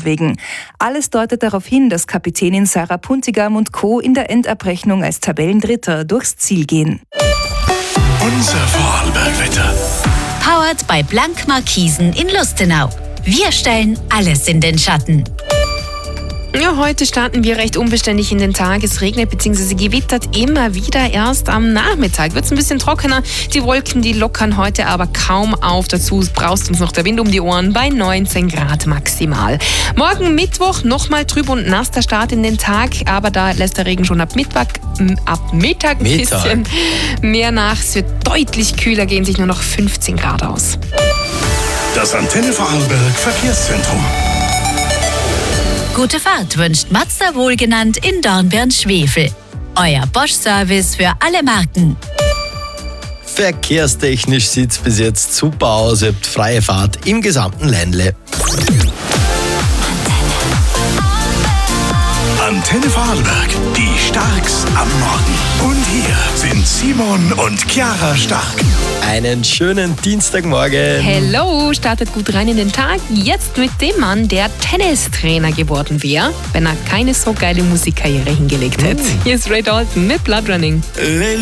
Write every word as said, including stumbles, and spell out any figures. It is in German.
Norwegen. Alles deutet darauf hin, dass Kapitänin Sarah Puntigam und Co. in der Endabrechnung als Tabellendritter durchs Ziel gehen. Unser Vorarlberg-Wetter. Powered bei Blank Markisen in Lustenau. Wir stellen alles in den Schatten. Ja, heute starten wir recht unbeständig in den Tag. Es regnet bzw. gewittert immer wieder. Erst am Nachmittag wird es ein bisschen trockener. Die Wolken, die lockern heute aber kaum auf. Dazu braust uns noch der Wind um die Ohren bei neunzehn Grad maximal. Morgen Mittwoch nochmal trüb und nass der Start in den Tag. Aber da lässt der Regen schon ab Mittag, ab Mittag ein Mittag. bisschen mehr nach. Es wird deutlich kühler, gehen sich nur noch fünfzehn Grad aus. Das Antenne Vorarlberg Verkehrszentrum. Gute Fahrt wünscht Mazda wohlgenannt in Dornbirn-Schwefel. Euer Bosch-Service für alle Marken. Verkehrstechnisch sieht es bis jetzt super aus. Ihr habt freie Fahrt im gesamten Ländle. Antenne Vorarlberg, die Starks am Morgen. Und hier sind Simon und Chiara Stark. Einen schönen Dienstagmorgen. Hello, startet gut rein in den Tag. Jetzt mit dem Mann, der Tennistrainer geworden wäre, wenn er keine so geile Musikkarriere hingelegt hätte. Mm. Hier ist Ray Dalton mit Blood Running.